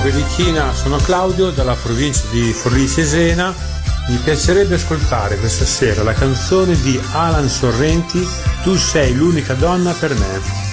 Benichina, sono Claudio dalla provincia di Forlì Cesena. Mi piacerebbe ascoltare questa sera la canzone di Alan Sorrenti, Tu sei l'unica donna per me.